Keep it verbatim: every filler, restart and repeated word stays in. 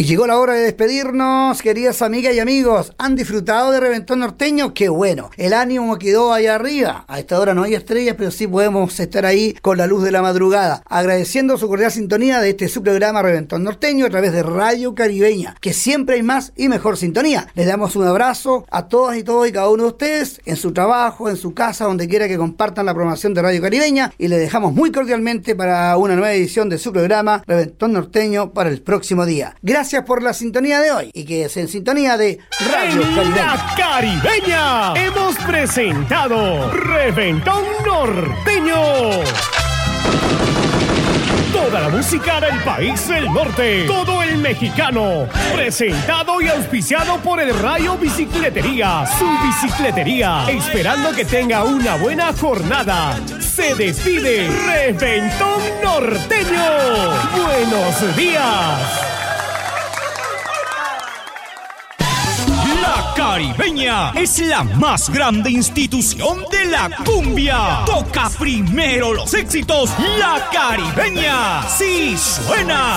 Y llegó la hora de despedirnos, queridas amigas y amigos. ¿Han disfrutado de Reventón Norteño? ¡Qué bueno! El ánimo quedó allá arriba. A esta hora no hay estrellas, pero sí podemos estar ahí con la luz de la madrugada. Agradeciendo su cordial sintonía de este su programa Reventón Norteño a través de Radio Caribeña, que siempre hay más y mejor sintonía. Les damos un abrazo a todas y todos y cada uno de ustedes, en su trabajo, en su casa, donde quiera que compartan la programación de Radio Caribeña, y les dejamos muy cordialmente para una nueva edición de su programa Reventón Norteño para el próximo día. Gracias por la sintonía de hoy y que es en sintonía de Radio en Caribeña. La Caribeña hemos presentado Reventón Norteño. Toda la música del país del norte, todo el mexicano, presentado y auspiciado por el Rayo Bicicletería, su bicicletería, esperando que tenga una buena jornada. Se despide Reventón Norteño. Buenos días. La Caribeña es la más grande institución de la cumbia. Toca primero los éxitos. La Caribeña sí suena.